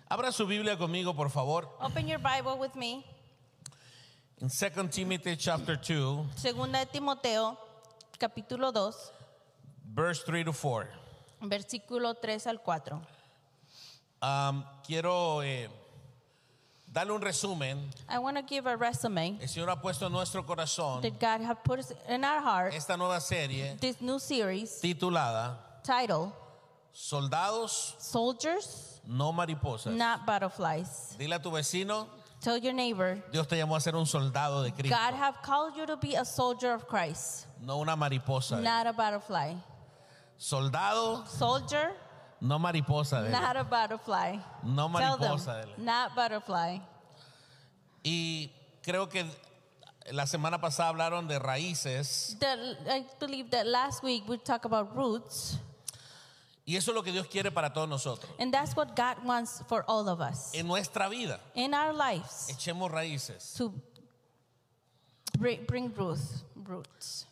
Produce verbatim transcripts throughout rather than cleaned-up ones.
Abra su Biblia conmigo, por favor. Open your Bible with me. En Second Timothy chapter two, Segunda de Timoteo, capítulo dos, verse three to four. versículo tres al cuatro. Um, quiero eh, darle un resumen. I want to give a resume El Señor ha puesto en nuestro corazón that God has put in our heart esta nueva serie this new series titulada titled Soldados, Soldiers, no mariposas. Not Butterflies. Dile a tu vecino, Tell your neighbor, Dios te llamó a ser un soldado de Cristo, God have called you to be a soldier of Christ, no una mariposa. not a butterfly. Soldado, Soldier, no mariposa. Dele. not a butterfly. No Tell mariposa. Dele. them, not butterfly. Y creo que la semana pasada hablaron de raíces. The, I believe that last week we talked about roots, Y eso es lo que Dios quiere para todos nosotros. and that's what God wants for all of us En nuestra vida, in our lives, echemos raíces. to bring, bring roots. roots.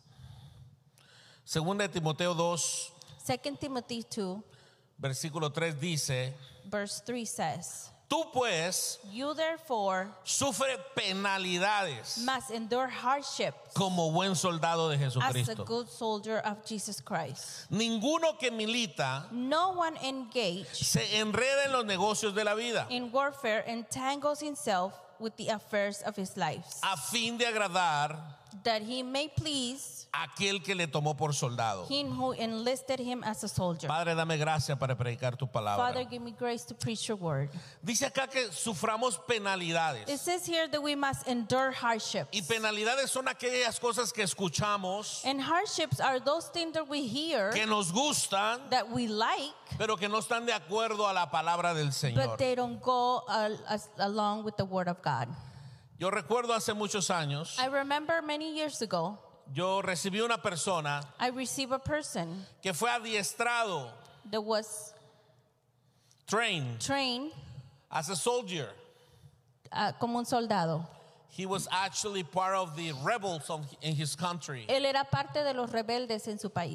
Segunda de Timoteo dos, Second Timothy two, versículo tres dice: verse three says, Tú pues You therefore sufre penalidades must endure hardship como buen soldado de as a Jesucristo. good soldier of Jesus Christ. Ninguno que milita No one engaged se enreda en los negocios de la vida in warfare entangles himself with the affairs of his life, a fin de agradar that he may please a aquel que le tomó por soldado. him who enlisted him as a soldier. Padre, dame gracia para predicar tu Father, palabra. give me grace to preach your word. Dice acá que suframos It penalidades. says here that we must endure hardships. Y penalidades son aquellas cosas que escuchamos, And hardships are those things that we hear, que nos gustan, that we like, pero que no están de acuerdo a la palabra del Señor. but they don't go uh, as, along with the word of God. Yo recuerdo hace muchos años, I remember many years ago, yo recibí una persona I received a person que fue adiestrado, that was trained trained as a soldier. uh, como un soldado. He was actually part of the rebels of, in his country. Él era parte de los rebeldes en su país.